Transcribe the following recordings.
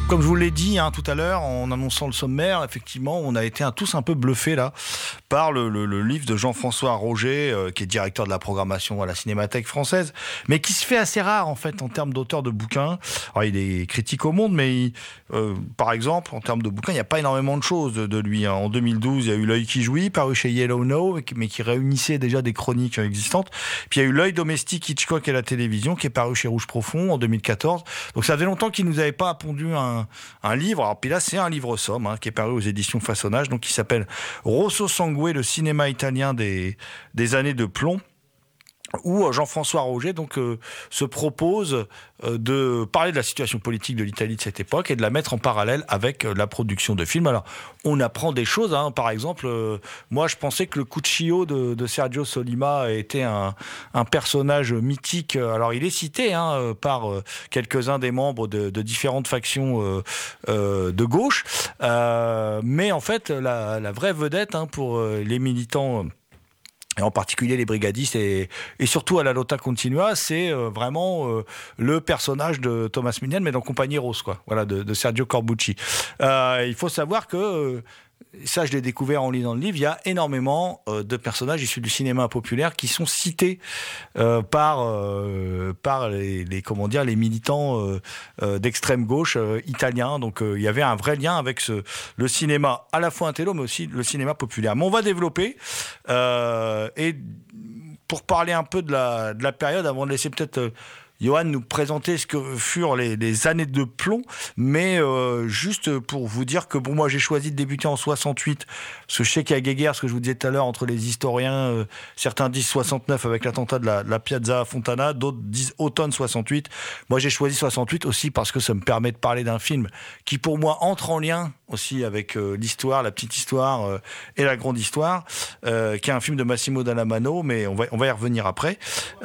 Comme je vous l'ai dit tout à l'heure, en annonçant le sommaire, effectivement, on a été tous un peu bluffés là par le livre de Jean-François Roger, qui est directeur de la programmation à la Cinémathèque française, mais qui se fait assez rare en fait en termes d'auteur de bouquins. Alors, il est critique au monde, mais par exemple, en termes de bouquins, il n'y a pas énormément de choses de lui. En 2012, il y a eu L'œil qui jouit, paru chez Yellow Now, mais qui réunissait déjà des chroniques existantes. Puis il y a eu L'œil domestique, Hitchcock et la télévision, qui est paru chez Rouge Profond en 2014. Donc ça faisait longtemps qu'il nous avait pas pondu un livre. Alors puis là, c'est un livre somme qui est paru aux éditions Façonnage, donc qui s'appelle Rosso Sangue, le cinéma italien des années de plomb, où Jean-François Roger se propose de parler de la situation politique de l'Italie de cette époque et de la mettre en parallèle avec la production de films. Alors, on apprend des choses. Par exemple, moi, je pensais que le Cuccio de Sergio Sollima était un personnage mythique. Alors, il est cité par quelques-uns des membres de différentes factions de gauche. Mais en fait, la vraie vedette pour les militants, et en particulier les brigadistes et surtout à la Lotta Continua, c'est vraiment le personnage de Thomas Mignon, mais dans Compagnie Rose, de Sergio Corbucci. Il faut savoir que ça, je l'ai découvert en lisant le livre, il y a énormément de personnages issus du cinéma populaire qui sont cités par les militants d'extrême gauche italiens. Donc il y avait un vrai lien avec le cinéma à la fois intello, mais aussi le cinéma populaire. Mais on va développer et pour parler un peu de la période, avant de laisser peut-être Johan nous présenter ce que furent les années de plomb, mais juste pour vous dire que moi j'ai choisi de débuter en 68, parce que je sais qu'il y a guéguerre, ce que je vous disais tout à l'heure, entre les historiens, certains disent 69 avec l'attentat de la Piazza Fontana, d'autres disent automne 68. Moi j'ai choisi 68 aussi parce que ça me permet de parler d'un film qui pour moi entre en lien aussi avec l'histoire, la petite histoire et la grande histoire, qui est un film de Massimo Dallamano, mais on va y revenir après.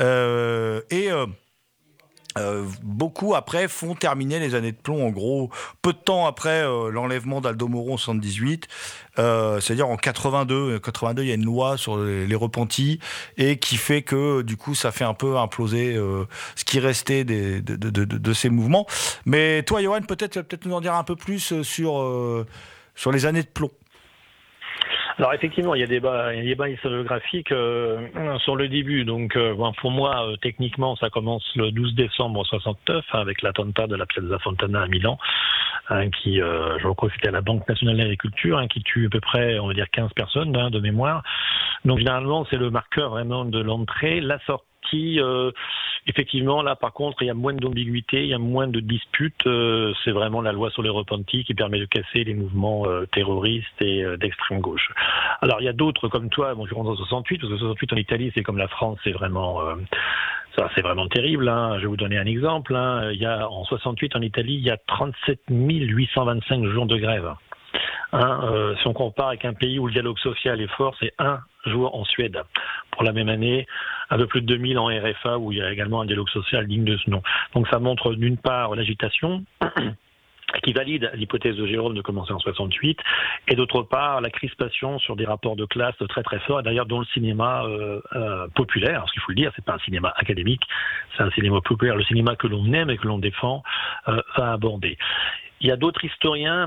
Beaucoup après font terminer les années de plomb, en gros peu de temps après l'enlèvement d'Aldo Moro en 78, c'est-à-dire en 82 il y a une loi sur les repentis et qui fait que du coup ça fait un peu imploser ce qui restait de ces mouvements. Mais toi Johan, peut-être nous en dire un peu plus sur les années de plomb. Alors effectivement, il y a des débats historiographiques sur le début. Donc pour moi, techniquement, ça commence le 12 décembre 69 avec l'attentat de la Piazza Fontana à Milan, qui, je crois que c'était à la Banque nationale d'agriculture, qui tue à peu près, on va dire, 15 personnes de mémoire. Donc généralement, c'est le marqueur vraiment de l'entrée. La sortie, effectivement, là par contre, il y a moins d'ambiguïté, il y a moins de disputes. C'est vraiment la loi sur les repentis qui permet de casser les mouvements terroristes et d'extrême gauche. Alors il y a d'autres comme toi, je rentre en 68, parce que 68 en Italie, c'est comme la France, c'est vraiment c'est vraiment terrible. Je vais vous donner un exemple. Il y a en 68 en Italie, il y a 37 825 jours de grève. Si on compare avec un pays où le dialogue social est fort, c'est un jour en Suède. Pour la même année, un peu plus de 2000 en RFA, où il y a également un dialogue social digne de ce nom. Donc ça montre d'une part l'agitation, qui valide l'hypothèse de Jérôme de commencer en 68, et d'autre part la crispation sur des rapports de classe très très forts, d'ailleurs dont le cinéma populaire, parce qu'il faut le dire, c'est pas un cinéma académique, c'est un cinéma populaire, le cinéma que l'on aime et que l'on défend, va aborder. Il y a d'autres historiens,